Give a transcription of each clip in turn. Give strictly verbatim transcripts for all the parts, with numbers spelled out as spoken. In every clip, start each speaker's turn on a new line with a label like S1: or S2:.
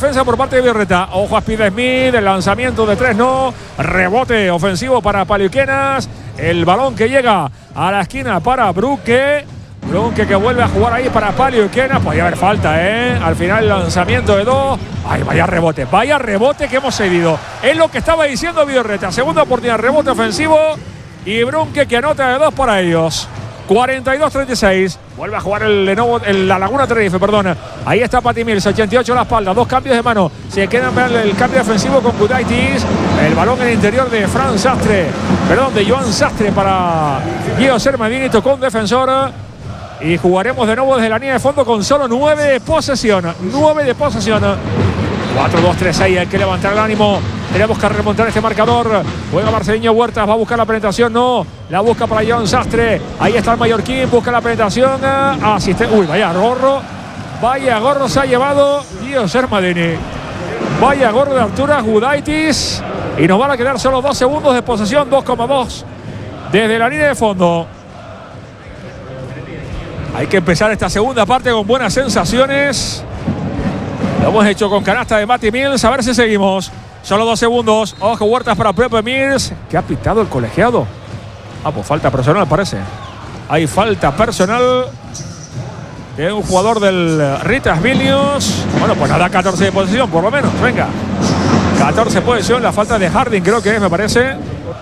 S1: defensa por parte de Viorreta. Ojo a Speed Smith, el lanzamiento de tres no. Rebote ofensivo para Paliuquenas. El balón que llega a la esquina para Brunke. Brunke que vuelve a jugar ahí para Paliuquenas. Podría haber falta, ¿eh? Al final el lanzamiento de dos. Ay, vaya rebote, vaya rebote que hemos cedido. Es lo que estaba diciendo Viorreta. Segunda oportunidad, rebote ofensivo. Y Brunke que anota de dos para ellos. cuarenta y dos treinta y seis. Vuelve a jugar el Lenovo, el, la Laguna Tenerife, perdón. Ahí está Patty Mills, ochenta y ocho a la espalda. Dos cambios de mano. Se queda el, el cambio defensivo con Gudaitis. El balón en el interior de Fran Sastre. Perdón, de Joan Sastre para Guido Sermadini. Tocó un defensor. Y jugaremos de nuevo desde la línea de fondo con solo nueve de posesión. nueve de posesión. cuatro dos tres seis. Hay que levantar el ánimo. Tenemos que remontar este marcador. Juega Marcelinho Huertas. Va a buscar la penetración. No. La busca para Joan Sastre. Ahí está el mallorquín. Busca la penetración. Asiste. Uy, vaya gorro. Vaya gorro se ha llevado Guido Sermadini. Vaya gorro de altura. Gudaitis. Y nos van a quedar solo dos segundos de posesión. dos coma dos. Desde la línea de fondo. Hay que empezar esta segunda parte con buenas sensaciones. Lo hemos hecho con canasta de Patty Mills. A ver si seguimos. Solo dos segundos. Ojo, Huertas para Pepe Mills. ¿Qué ha pitado el colegiado? Ah, pues falta personal, parece. Hay falta personal de un jugador del Ritas Vilnius. Bueno, pues nada, catorce de posesión, por lo menos. Venga. catorce de posesión. La falta de Harding, creo que es, me parece.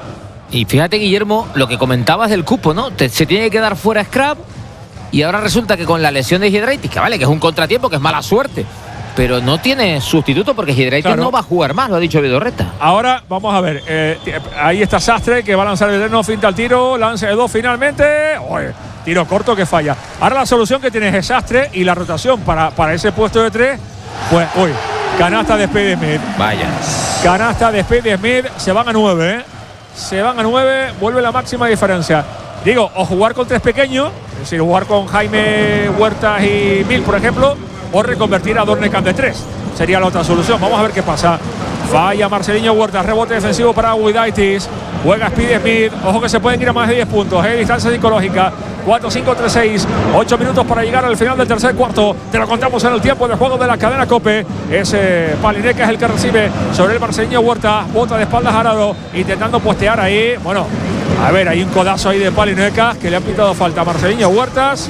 S2: Y fíjate, Guillermo, lo que comentabas del cupo, ¿no? Te, se tiene que dar fuera Scrap. Y ahora resulta que con la lesión de Giedraitis, que vale, que es un contratiempo, que es mala suerte, pero no tiene sustituto porque Giedraitis claro. no va a jugar más, lo ha dicho Viorreta.
S1: Ahora vamos a ver, eh, ahí está Sastre que va a lanzar el terreno, finta el tiro, lance de dos finalmente. Uy, tiro corto que falla. Ahora la solución que tiene es Sastre y la rotación para, para ese puesto de tres. Pues, uy, canasta de Speedy Smith.
S2: Vaya.
S1: Canasta de Speedy Smith, se van a nueve, ¿eh? Se van a nueve, vuelve la máxima diferencia. Digo, o jugar con tres pequeños, es decir, jugar con Jaime Huertas y Mil, por ejemplo, o reconvertir a Dornekamp de tres. Sería la otra solución. Vamos a ver qué pasa. Falla Marcelinho Huertas, rebote defensivo para Gudaitis. Juega Speedy Smith. Ojo que se pueden ir a más de diez puntos. ¿eh? Distancia psicológica. cuatro cinco tres seis. ocho minutos para llegar al final del tercer cuarto. Te lo contamos en el tiempo de juego de la cadena COPE. Ese Palineca es el que recibe sobre el Marcelinho Huertas. Bota de espaldas Arado. Intentando postear ahí. Bueno, a ver, hay un codazo ahí de Palineca que le ha pitado falta a Marcelinho Huertas.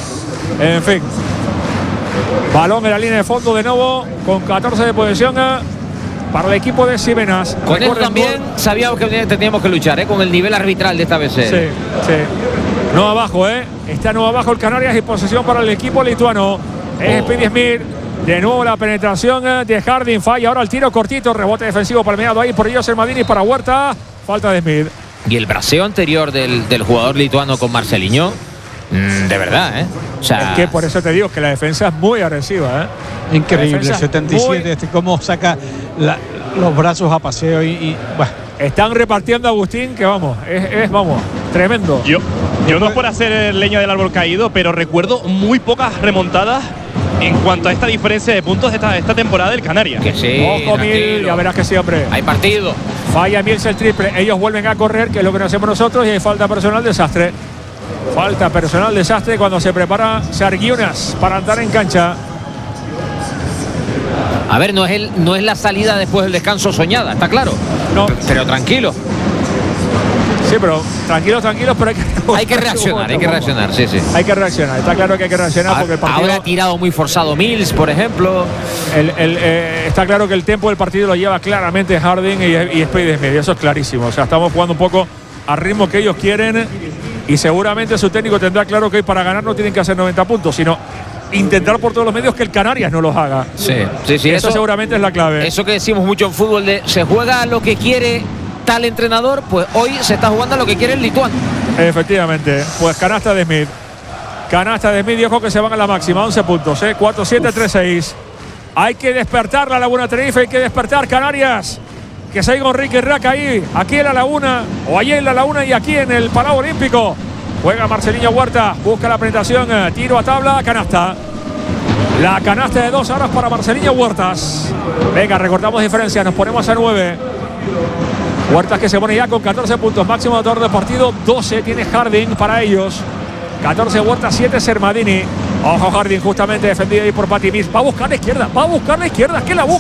S1: En fin. Balón en la línea de fondo de nuevo. Con catorce de posesión para el equipo de Simenas.
S2: Con eso también sabíamos que teníamos que luchar, ¿eh? Con el nivel arbitral de esta vez.
S1: Sí, sí. No abajo, ¿eh? Está no abajo el Canarias y posesión para el equipo lituano. Es oh. Speedy Smith. De nuevo la penetración de Harding. Falla ahora el tiro cortito. Rebote defensivo palmeado ahí por ellos Sermadini para Huerta. Falta de Smith.
S2: Y el braseo anterior del, del jugador lituano con Marcelinho. Mm, de verdad, ¿eh? O sea,
S1: es que por eso te digo que la defensa es muy agresiva, ¿eh?
S3: Increíble, setenta y siete. Muy... Este, cómo saca la, los brazos a paseo y, y bueno.
S1: Están repartiendo a Agustín, que vamos, es, es vamos, tremendo.
S4: Yo, yo no es por hacer leña del árbol caído, pero recuerdo muy pocas remontadas en cuanto a esta diferencia de puntos de esta, esta temporada del Canarias.
S2: Que sí,
S1: ojo Mil, ya verás que siempre.
S2: Hay partido.
S1: Falla Mills el triple, ellos vuelven a correr, que es lo que no hacemos nosotros, y hay falta personal desastre. Falta personal desastre cuando se prepara Sarguiunas para andar en cancha.
S2: A ver, no es, el, no es la salida después del descanso soñada, está claro. No. P pero tranquilo.
S1: Sí, pero tranquilos, tranquilos, pero hay que,
S2: hay que reaccionar, hay que reaccionar, sí, sí.
S1: Hay que reaccionar, está claro que hay que reaccionar
S2: a,
S1: porque el partido...
S2: Ahora ha tirado muy forzado Mills, por ejemplo.
S1: El, el, eh, está claro que el tiempo del partido lo lleva claramente Harding y, y Speedy Smith, eso es clarísimo. O sea, estamos jugando un poco al ritmo que ellos quieren y seguramente su técnico tendrá claro que para ganar no tienen que hacer noventa puntos, sino intentar por todos los medios que el Canarias no los haga.
S2: Sí, sí, sí.
S1: Eso, eso seguramente es la clave.
S2: Eso que decimos mucho en fútbol de se juega lo que quiere tal entrenador, pues hoy se está jugando lo que quiere el lituano.
S1: Efectivamente, pues canasta de Smith. Canasta de Smith y ojo que se van a la máxima, once puntos, ¿eh? cuatro siete tres seis. Hay que despertar la Laguna Tenerife, hay que despertar Canarias. Que se con Ricky Rack ahí, aquí en la Laguna, o allí en la Laguna y aquí en el Palau Olímpico. Juega Marcelinho Huerta, busca la penetración, tiro a tabla, canasta. La canasta de dos horas para Marcelinho Huertas. Venga, recortamos diferencia, nos ponemos a nueve. Huertas que se pone ya con catorce puntos, máximo anotador de partido, doce tiene Harding para ellos. catorce Huertas, siete Sermadini. Ojo Harding justamente defendido ahí por Patty Mills. Va a buscar la izquierda, va a buscar la izquierda, que la busca.